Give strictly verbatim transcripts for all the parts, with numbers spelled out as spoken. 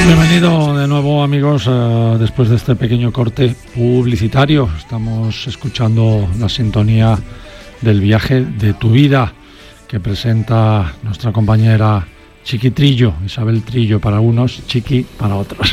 Bienvenido de nuevo, amigos, uh, después de este pequeño corte publicitario. Estamos escuchando la sintonía del viaje de tu vida que presenta nuestra compañera Chiqui Trillo, Isabel Trillo para unos, Chiqui para otros.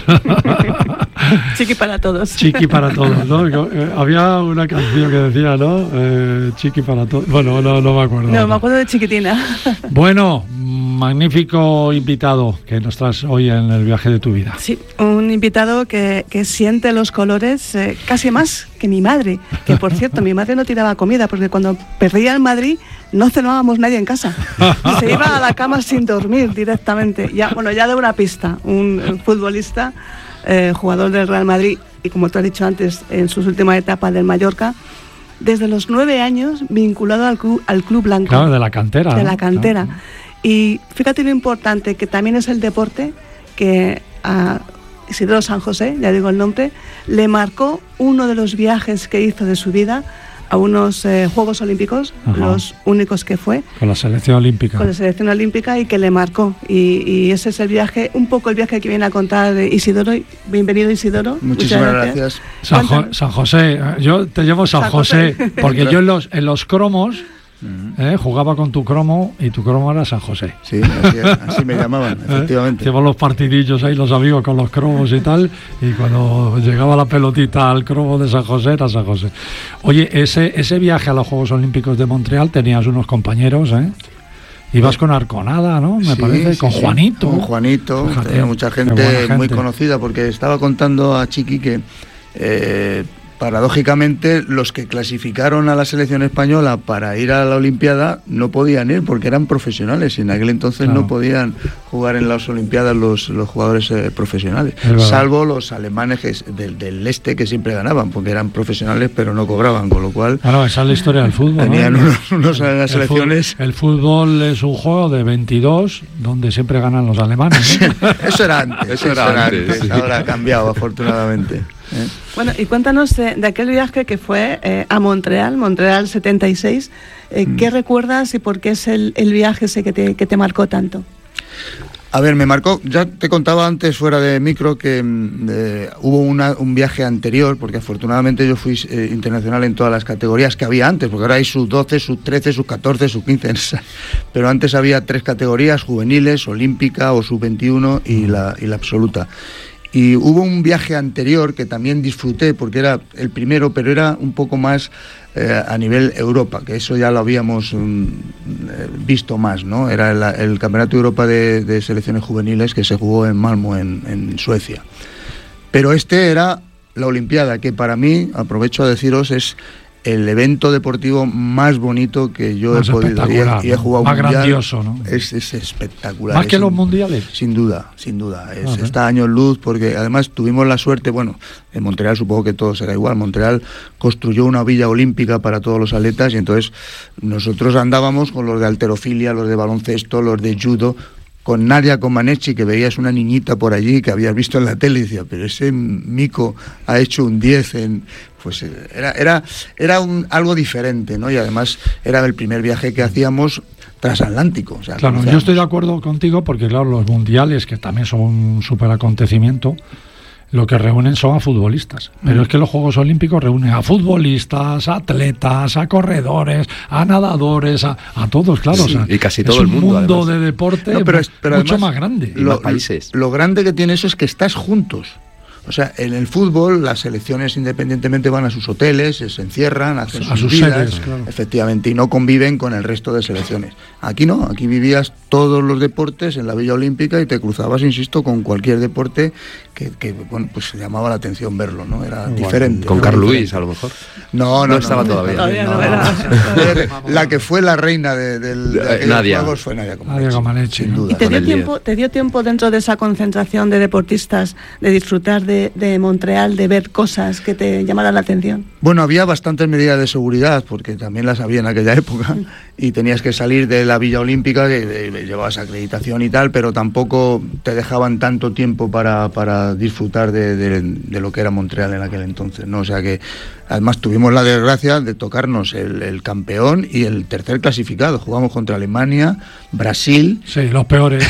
Chiqui para todos. Chiqui para todos, ¿no? Eh, había una canción que decía, ¿no? Eh, Chiqui para todos. Bueno, no, no me acuerdo. No, me acuerdo de Chiquitina. Bueno, magnífico invitado que nos traes hoy en el viaje de tu vida. Sí, un invitado que, que siente los colores eh, casi más que mi madre. Que, por cierto, mi madre no tiraba comida porque cuando perdía el Madrid no cenábamos nadie en casa. Se iba a la cama sin dormir directamente. Ya, bueno, ya de una pista. Un, un futbolista, eh, jugador del Real Madrid y, como te has dicho antes, en sus últimas etapas del Mallorca, desde los nueve años vinculado al club, al club blanco. Claro, de la cantera. De ¿no? la cantera. Claro. Y fíjate lo importante que también es el deporte que a Isidoro San José, ya digo el nombre, le marcó uno de los viajes que hizo de su vida a unos eh, Juegos Olímpicos, Ajá. los únicos que fue. Con la selección olímpica. Con la selección olímpica y que le marcó. Y, y ese es el viaje, un poco el viaje que viene a contar Isidoro. Bienvenido, Isidoro. Muchísimas gracias. gracias. San, jo- San José, yo te llamo San, San José, José porque yo en los, en los cromos eh, jugaba con tu cromo y tu cromo era San José. Sí, así, así me llamaban, efectivamente. Llevamos los partidillos ahí, los amigos con los cromos y tal, y cuando llegaba la pelotita al cromo de San José era San José. Oye, ese, ese viaje a los Juegos Olímpicos de Montreal tenías unos compañeros, ¿eh? Ibas con Arconada, ¿no? Me sí, parece, sí, con sí. Juanito. Con Juanito, Fíjate, tenía mucha gente, gente muy conocida, porque estaba contando a Chiqui que eh, paradójicamente los que clasificaron a la selección española para ir a la Olimpiada no podían ir porque eran profesionales y en aquel entonces claro. no podían jugar en las Olimpiadas los, los jugadores eh, profesionales, salvo los alemanes que, del, del este que siempre ganaban porque eran profesionales pero no cobraban, con lo cual... Claro, esa es la historia del fútbol, tenían ¿no? unos, unos en las selecciones... El fútbol, el fútbol es un juego de veintidós donde siempre ganan los alemanes, ¿no? Eso era antes, eso era, eso era antes, antes. Sí. Ahora ha cambiado afortunadamente. ¿Eh? Bueno, y cuéntanos de, de aquel viaje que fue eh, a Montreal, Montreal setenta y seis. Eh, mm. ¿Qué recuerdas y por qué es el, el viaje ese que te, que te marcó tanto? A ver, me marcó, ya te contaba antes fuera de micro que eh, hubo una, un viaje anterior, porque afortunadamente yo fui eh, internacional en todas las categorías que había antes, porque ahora hay sub doce, sub trece, sub catorce, sub quince, pero antes había tres categorías, juveniles, olímpica o sub veintiuno y la, y la absoluta. Y hubo un viaje anterior que también disfruté porque era el primero, pero era un poco más eh, a nivel Europa, que eso ya lo habíamos um, visto más, ¿no? Era el, el Campeonato de Europa de, de Selecciones Juveniles que se jugó en Malmö, en, en Suecia. Pero este era la Olimpiada, que para mí, aprovecho a deciros, es el evento deportivo más bonito que yo más he podido y he, y he jugado más mundial. Grandioso, ¿no? Es, es espectacular. Más es que los sin, mundiales. Sin duda, sin duda. Es, uh-huh. Está años luz porque además tuvimos la suerte, bueno, en Montreal supongo que todo será igual. Montreal construyó una villa olímpica para todos los atletas y entonces nosotros andábamos con los de halterofilia, los de baloncesto, los de judo, con Nadia Comaneci, que veías una niñita por allí que habías visto en la tele y decía, pero ese mico ha hecho un diez en... Pues era, era, era un, algo diferente, ¿no? Y además era el primer viaje que hacíamos transatlántico. O sea, claro, yo estoy de acuerdo contigo porque, claro, los mundiales, que también son un súper acontecimiento, lo que reúnen son a futbolistas. Pero mm. es que los Juegos Olímpicos reúnen a futbolistas, a atletas, a corredores, a nadadores, a, a todos, claro. Sí, o sea, y casi todo es el mundo. Es un mundo además. de deporte no, pero es, pero mucho además, más grande. Lo, más países. Lo grande que tiene eso es que estás juntos. O sea, en el fútbol las selecciones independientemente van a sus hoteles, se encierran, hacen a sus, sus vidas, sedes, claro. efectivamente, y no conviven con el resto de selecciones. Aquí no, aquí vivías todos los deportes en la Villa Olímpica y te cruzabas, insisto, con cualquier deporte que, que bueno, pues llamaba la atención verlo, ¿no? Era bueno, diferente. Con Carl Lewis, a lo mejor. No, no, no, no estaba no, todavía. Todavía no, no, era. La que fue la reina de, de, de, de aquellos Nadia. juegos fue Nadia Comaneci, Nadia Comaneci, sin ¿no? duda. ¿Y te dio, tiempo, te dio tiempo dentro de esa concentración de deportistas de disfrutar de, de Montreal, de ver cosas que te llamaran la atención? Bueno, había bastantes medidas de seguridad, porque también las había en aquella época, y tenías que salir de la Villa Olímpica, que llevabas acreditación y tal, pero tampoco te dejaban tanto tiempo para, para disfrutar de, de, de lo que era Montreal en aquel entonces, ¿no? O sea que además tuvimos la desgracia de tocarnos el, el campeón y el tercer clasificado. Jugamos contra Alemania, Brasil. Sí, los peores.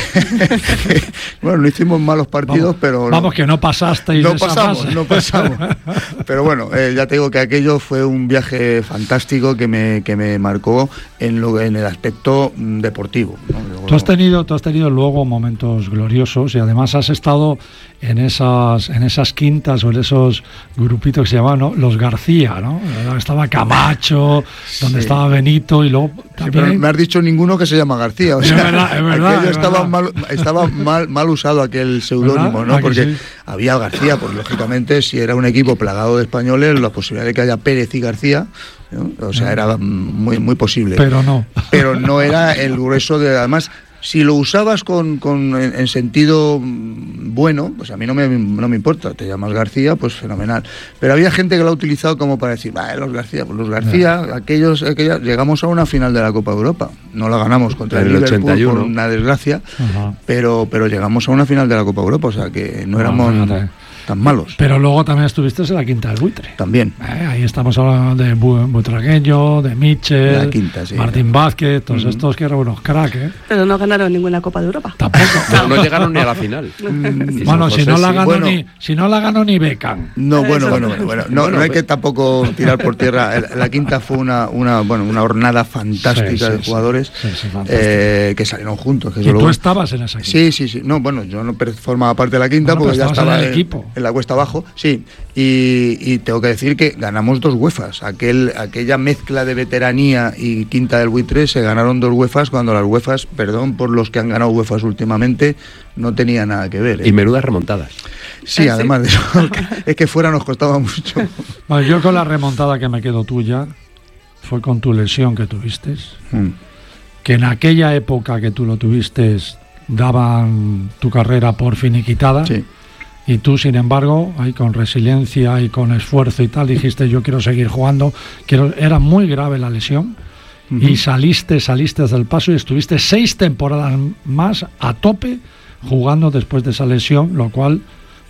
Bueno, no hicimos malos partidos, vamos, pero... Vamos, que no pasasteis No de esa pasamos, fase. no pasamos. Pero bueno, eh, ya te digo que aquello fue un viaje fantástico que me, que me marcó en, lo, en el aspecto mm, deportivo, ¿no? Luego, Tú has tenido, tú has tenido luego momentos gloriosos y además has estado en esas, en esas quintas o en esos grupitos que se llamaban, ¿no? Los García, ¿no? Donde estaba Camacho, donde sí. estaba Benito y luego también... Sí, pero me has dicho ninguno que se llama García. O sea, es verdad, es verdad. Aquello es estaba, verdad. mal, estaba mal, mal usado aquel seudónimo, ¿no? ¿Ah, Porque sí? había García, pues lógicamente si era un equipo plagado de españoles, la posibilidad de que haya Pérez y García, ¿no? O sea, era muy, muy posible. Pero no. Pero no era el grueso de... Además, si lo usabas con, con en, en sentido bueno, pues a mí no me, no me importa, te llamas García, pues fenomenal. Pero había gente que lo ha utilizado como para decir, ah, los García, pues los García, yeah. aquellos, aquellos, llegamos a una final de la Copa de Europa, no la ganamos contra el, el Liverpool ochenta y uno. Por una desgracia, uh-huh. pero, pero llegamos a una final de la Copa de Europa, o sea que no éramos... No, tan malos. Pero luego también estuviste en la Quinta del Buitre. También. Eh, ahí estamos hablando de Bu- Butragueño, de Michel, la quinta, sí, Martín Vázquez, todos uh-huh. estos que eran unos cracks, ¿eh? Pero no ganaron ninguna Copa de Europa. Tampoco. No, no llegaron ni a la final. Bueno, si no, la ganó bueno, ni, si no la ganó ni Beckham. No, bueno, bueno, bueno, bueno. No, no hay que tampoco tirar por tierra. La quinta fue una, una, bueno, una hornada fantástica sí, sí, de jugadores sí, sí, sí, eh, que salieron juntos. Que ¿Y solo... tú estabas en esa quinta? Sí, sí, sí. No, bueno, yo no formaba parte de la quinta bueno, porque ya estaba en el en, equipo. En la cuesta abajo. Sí, y, y tengo que decir que ganamos dos UEFAs. Aquel, aquella mezcla de veteranía y Quinta del Buitre se ganaron dos UEFAs cuando las UEFAs, perdón por los que han ganado UEFAs últimamente, no tenía nada que ver, ¿eh? Y menudas remontadas. Sí, además de eso, es que fuera nos costaba mucho. Bueno, yo con la remontada que me quedo tuya fue con tu lesión que tuviste, mm. que en aquella época que tú lo tuviste daban tu carrera por finiquitada. Sí. Y tú, sin embargo, ahí con resiliencia y con esfuerzo y tal, dijiste, yo quiero seguir jugando. Quiero... Era muy grave la lesión. Uh-huh. Y saliste, saliste del paso y estuviste seis temporadas más a tope jugando después de esa lesión, lo cual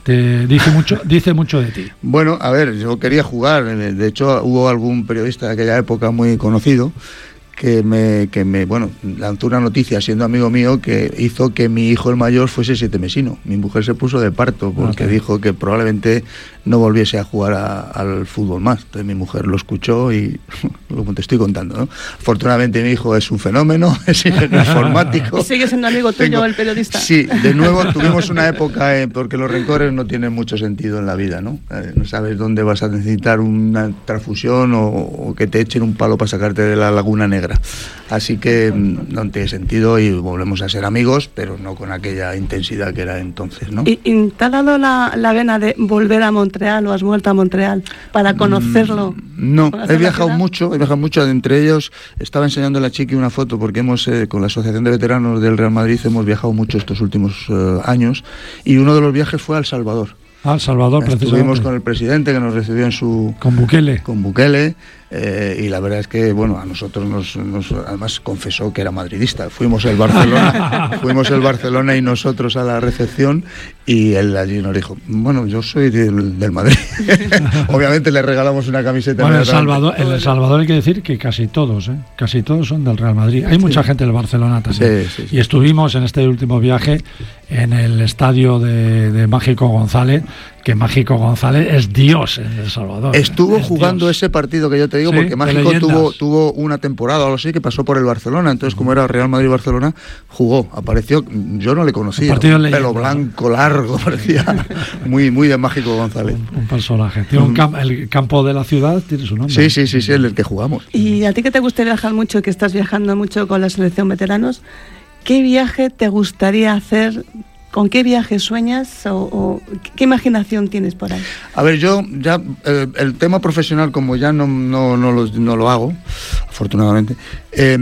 te dice mucho, dice mucho de ti. Bueno, a ver, yo quería jugar. De hecho, hubo algún periodista de aquella época muy conocido que me, que me, bueno, lanzó una noticia siendo amigo mío que hizo que mi hijo el mayor fuese sietemesino. Mi mujer se puso de parto porque okay. dijo que probablemente no volviese a jugar a, al fútbol más. Entonces mi mujer lo escuchó y lo te estoy contando, ¿no? Afortunadamente mi hijo es un fenómeno, es ingeniero informático. ¿Sigue siendo amigo tuyo Tengo, el periodista? Sí, de nuevo tuvimos una época, eh, porque los rencores no tienen mucho sentido en la vida, ¿no? Eh, no sabes dónde vas a necesitar una transfusión o, o que te echen un palo para sacarte de la laguna negra. Así que no tiene sentido y volvemos a ser amigos, pero no con aquella intensidad que era entonces, ¿no? ¿Y, y te ha dado la, la vena de volver a Montreal o has vuelto a Montreal para conocerlo? Mm, no, he viajado mucho, he viajado mucho. Entre ellos estaba enseñando a la Chiqui una foto porque hemos, eh, con la Asociación de Veteranos del Real Madrid, hemos viajado mucho estos últimos eh, años y uno de los viajes fue a El Salvador. Ah, El Salvador, precisamente. Estuvimos con el presidente que nos recibió en su... Con Bukele. Con Bukele. Eh, y la verdad es que, bueno, a nosotros nos, nos además confesó que era madridista. Fuimos el Barcelona, fuimos el Barcelona y nosotros a la recepción y él allí nos dijo, bueno, yo soy del, del Madrid. Obviamente le regalamos una camiseta. Bueno, en El Salvador, en El Salvador hay que decir que casi todos, ¿eh? casi todos son del Real Madrid. Hay mucha sí. gente del Barcelona también. Sí, sí, sí. Y estuvimos en este último viaje en el estadio de, de Mágico González, que Mágico González es Dios en El Salvador. Estuvo es jugando Dios. ese partido que yo te digo, sí, porque Mágico tuvo, tuvo una temporada o algo así que pasó por el Barcelona, entonces como era Real Madrid-Barcelona, jugó, apareció, yo no le conocía, un pelo blanco, largo, parecía muy muy de Mágico González. Un, un personaje. Tiene un camp, el campo de la ciudad tiene su nombre. Sí, sí, sí, sí, el que jugamos. Y a ti que te gusta viajar mucho, que estás viajando mucho con la selección veteranos, ¿qué viaje te gustaría hacer? ¿Con qué viaje sueñas o, o qué imaginación tienes por ahí? A ver, yo ya eh, el tema profesional, como ya no, no, no, lo, no lo hago, afortunadamente, eh,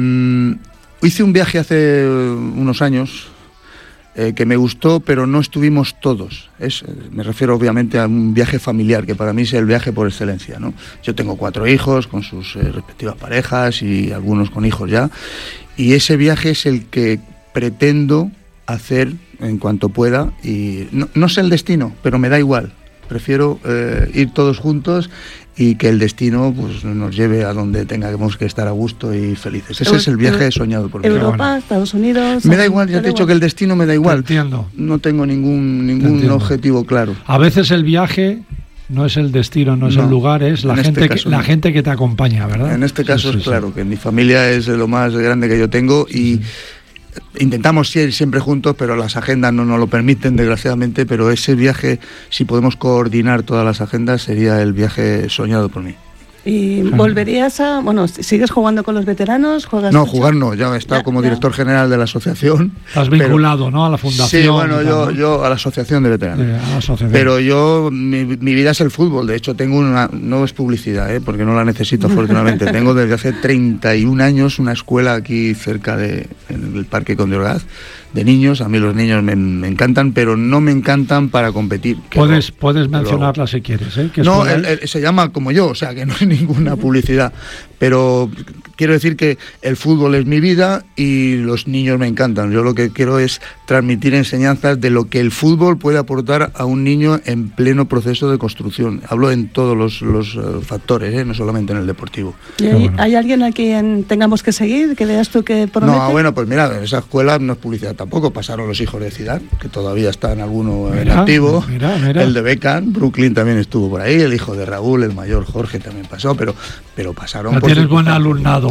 hice un viaje hace unos años eh, que me gustó, pero no estuvimos todos. Es, me refiero obviamente a un viaje familiar, que para mí es el viaje por excelencia, ¿no? Yo tengo cuatro hijos con sus eh, respectivas parejas y algunos con hijos ya, y ese viaje es el que pretendo hacer en cuanto pueda, y no, no sé el destino, pero me da igual. Prefiero eh, ir todos juntos y que el destino pues nos lleve a donde tengamos que estar a gusto y felices. Ese es el viaje soñado por mí. Europa, Estados Unidos... Me da igual, ya te he dicho que el destino me da igual. Te entiendo. No tengo ningún, ningún objetivo claro. A veces el viaje no es el destino, no es no, el lugar, es la gente, este que, la no. gente que te acompaña, ¿verdad? En este caso sí, es sí, claro, sí. que mi familia es lo más grande que yo tengo y... Sí. Intentamos ir siempre juntos, pero las agendas no nos lo permiten, desgraciadamente, pero ese viaje, si podemos coordinar todas las agendas, sería el viaje soñado por mí. ¿Y volverías a...? Bueno, ¿sigues jugando con los veteranos? ¿Juegas no, mucho? jugar no, ya he estado ya, como ya. director general de la asociación. Estás vinculado, pero, ¿no?, a la fundación. Sí, bueno, yo, yo a la asociación de veteranos. Eh, la asociación. Pero yo, mi, mi vida es el fútbol, de hecho tengo una... No es publicidad, ¿eh?, porque no la necesito afortunadamente. Tengo desde hace treinta y un años una escuela aquí cerca de, en el Parque Conde Orgaz, de niños. A mí los niños me, me encantan, pero no me encantan para competir. Puedes, lo, puedes mencionarla lo, si quieres, ¿eh? No, el, el, se llama como yo, o sea, que no hay ninguna publicidad. Pero quiero decir que el fútbol es mi vida y los niños me encantan. Yo lo que quiero es transmitir enseñanzas de lo que el fútbol puede aportar a un niño en pleno proceso de construcción. Hablo en todos los, los uh, factores, ¿eh?, no solamente en el deportivo. ¿Y hay, bueno. ¿hay alguien a quien tengamos que seguir, que veas tú que promete? No, bueno, pues mira, esa escuela no es publicidad tampoco. Pasaron los hijos de Zidane, que todavía están alguno mira, en activo. Mira, mira. El de Beckham, Brooklyn también estuvo por ahí. El hijo de Raúl, el mayor Jorge, también pasó, pero, pero pasaron no por... Tienes buen alumnado.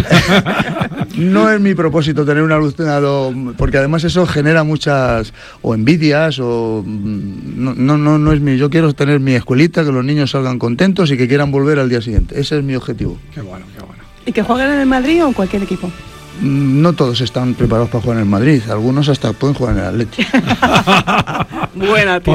No es mi propósito tener un alumnado, porque además eso genera muchas o envidias o no, no, no, no es mi. Yo quiero tener mi escuelita, que los niños salgan contentos y que quieran volver al día siguiente. Ese es mi objetivo. Qué bueno, qué bueno. ¿Y que jueguen en el Madrid o en cualquier equipo? No todos están preparados para jugar en el Madrid, algunos hasta pueden jugar en el Atleti. Buena, tío.